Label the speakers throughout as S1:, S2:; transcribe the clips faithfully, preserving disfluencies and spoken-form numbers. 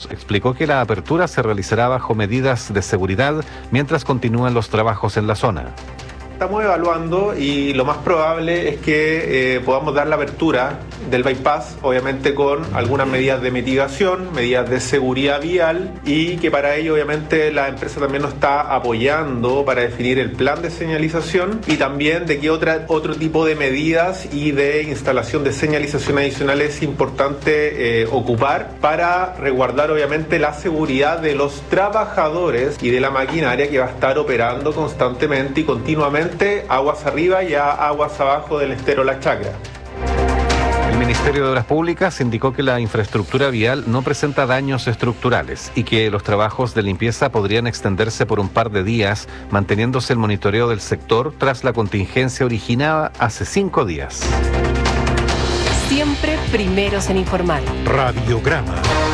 S1: explicó que la apertura se realizará bajo medidas de seguridad mientras continúan los trabajos en la zona.
S2: Estamos evaluando y lo más probable es que eh, podamos dar la apertura del bypass, obviamente con algunas medidas de mitigación, medidas de seguridad vial, y que para ello obviamente la empresa también nos está apoyando para definir el plan de señalización y también de qué otra, otro tipo de medidas y de instalación de señalización adicional es importante eh, ocupar para resguardar obviamente la seguridad de los trabajadores y de la maquinaria que va a estar operando constantemente y continuamente aguas arriba y a aguas abajo del estero La Chacra.
S1: El Ministerio de Obras Públicas indicó que la infraestructura vial no presenta daños estructurales y que los trabajos de limpieza podrían extenderse por un par de días, manteniéndose el monitoreo del sector tras la contingencia originada hace cinco días.
S3: Siempre primeros en informar.
S4: Radiograma.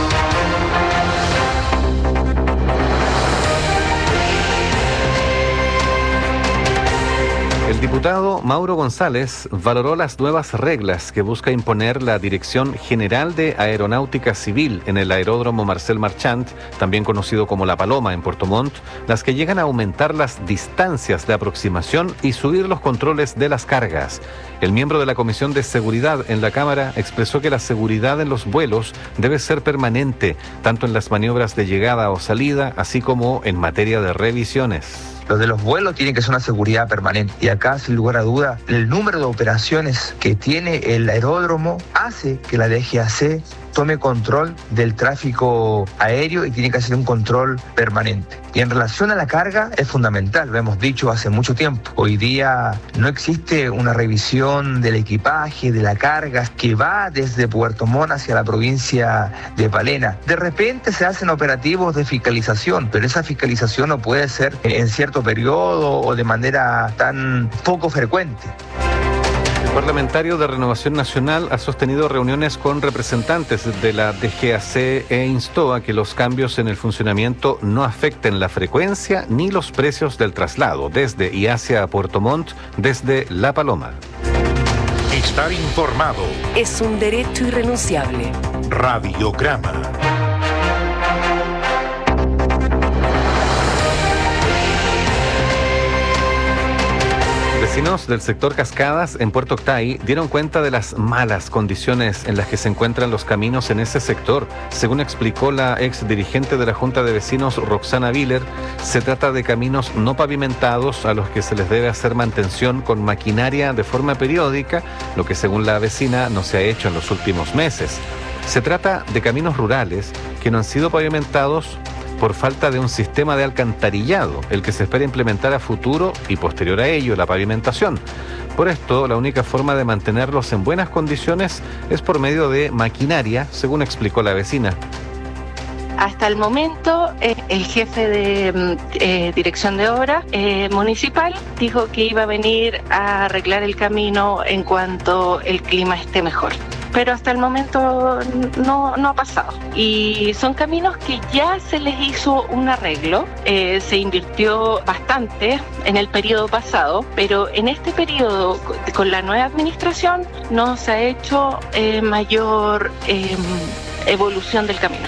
S1: El diputado Mauro González valoró las nuevas reglas que busca imponer la Dirección General de Aeronáutica Civil en el aeródromo Marcel Marchand, también conocido como La Paloma en Puerto Montt, las que llegan a aumentar las distancias de aproximación y subir los controles de las cargas. El miembro de la Comisión de Seguridad en la Cámara expresó que la seguridad en los vuelos debe ser permanente, tanto en las maniobras de llegada o salida, así como en materia de revisiones.
S5: Lo de los vuelos tiene que ser una seguridad permanente. Y acá, sin lugar a duda, el número de operaciones que tiene el aeródromo hace que la D G A C tome control del tráfico aéreo y tiene que hacer un control permanente. Y en relación a la carga es fundamental, lo hemos dicho hace mucho tiempo. Hoy día no existe una revisión del equipaje, de la carga que va desde Puerto Montt hacia la provincia de Palena. De repente se hacen operativos de fiscalización, pero esa fiscalización no puede ser en cierto periodo o de manera tan poco frecuente.
S1: El parlamentario de Renovación Nacional ha sostenido reuniones con representantes de la D G A C e instó a que los cambios en el funcionamiento no afecten la frecuencia ni los precios del traslado desde y hacia Puerto Montt desde La Paloma.
S4: Estar informado
S3: es un derecho irrenunciable.
S4: Radiograma.
S1: Vecinos del sector Cascadas en Puerto Octay dieron cuenta de las malas condiciones en las que se encuentran los caminos en ese sector. Según explicó la ex dirigente de la Junta de Vecinos, Roxana Viller, se trata de caminos no pavimentados a los que se les debe hacer mantención con maquinaria de forma periódica, lo que según la vecina no se ha hecho en los últimos meses. Se trata de caminos rurales que no han sido pavimentados por falta de un sistema de alcantarillado, el que se espera implementar a futuro y posterior a ello la pavimentación. Por esto, la única forma de mantenerlos en buenas condiciones es por medio de maquinaria, según explicó la vecina.
S6: Hasta el momento, eh, el jefe de eh, Dirección de Obras eh, Municipal dijo que iba a venir a arreglar el camino en cuanto el clima esté mejor. Pero hasta el momento no, no ha pasado. Y son caminos que ya se les hizo un arreglo, eh, se invirtió bastante en el periodo pasado, pero en este periodo, con la nueva administración, no se ha hecho eh, mayor eh, evolución del camino.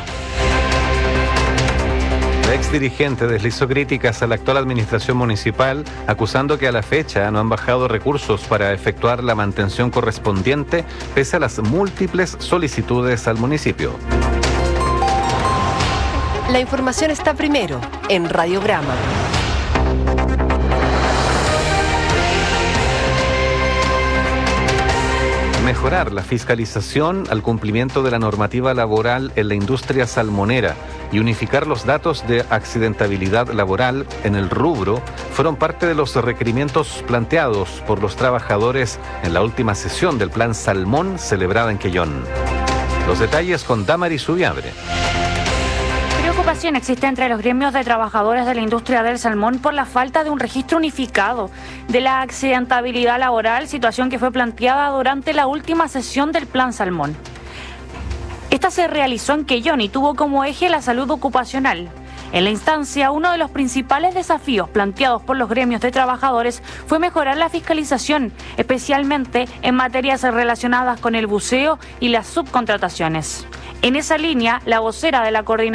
S1: La exdirigente deslizó críticas a la actual administración municipal, acusando que a la fecha no han bajado recursos para efectuar la mantención correspondiente, pese a las múltiples solicitudes al municipio.
S3: La información está primero en Radiograma.
S1: Mejorar la fiscalización al cumplimiento de la normativa laboral en la industria salmonera y unificar los datos de accidentabilidad laboral en el rubro fueron parte de los requerimientos planteados por los trabajadores en la última sesión del Plan Salmón celebrada en Quellón. Los detalles con Damaris Subiabre.
S7: Preocupación existe entre los gremios de trabajadores de la industria del salmón por la falta de un registro unificado de la accidentabilidad laboral, situación que fue planteada durante la última sesión del Plan Salmón. Esta se realizó en Quellón y tuvo como eje la salud ocupacional. En la instancia, uno de los principales desafíos planteados por los gremios de trabajadores fue mejorar la fiscalización, especialmente en materias relacionadas con el buceo y las subcontrataciones. En esa línea, la vocera de la coordinación